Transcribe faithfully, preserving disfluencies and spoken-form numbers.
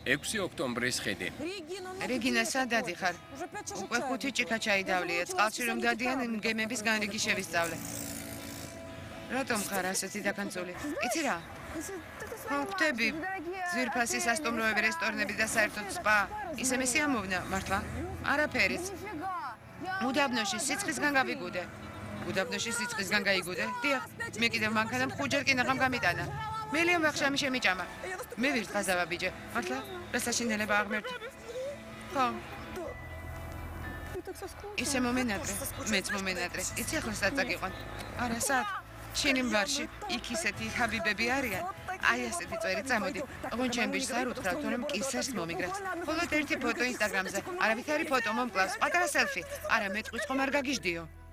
ექვსი ოქტომბრის ხიდი. რეგინა, სად დადიხარ? უკვე ხუთი ჭიქა ჩაიდავლია. წყალში რომ დადიან, გემების განრიგი შევისწავლე. რატომ ხარ ასეთი დაკანწული? იცი რა? ხო, ხვდები. ძვირფასი სასტუმროები, რესტორნები და საერთოდ სპა. ისე მესი ამოვნა, მართლა? არაფერიც. უდაბნოში სიცხისგან გავიგუდე. უდაბნოში სიცხისგან გაიგუდე? დიახ, მე კიდევ მანქანამ ხუთჯერ კინაღამ გამიტანა. მელიამ ვახშამი შემიჭამა. მე ვირთხაზა ბიჭე. მართლა? რა საშინელება აღმერთე? ხო. ისე მომენატრე, მეც მომენატრე. იცი ახლა სად წაგიყვან? არა, სად? შინიმ ბარში, იქ ისეთი ჰაბიბები არიან. აი ასეთი წვერი წამოდი. ოღონ ჩემ ბიჭს არ უთხრა, თორემ კისერს მომიგრებს. მხოლოდ ერთი ფოტო ინსტაგრამზე. არავითარი ფოტო მომკლავს, პატარა სელფი. არა, მე წყვის ხომ არ გაგიჟდიო.